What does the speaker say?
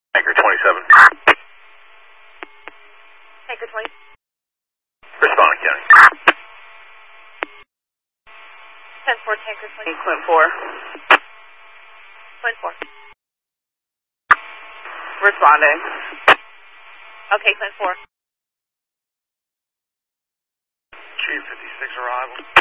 Anchor 27. Anchor 20. Responding, County. 10-4, Anchor 20. Clint 4. Clint 4. Responding. Okay, Clint 4. Chief 56 arrival.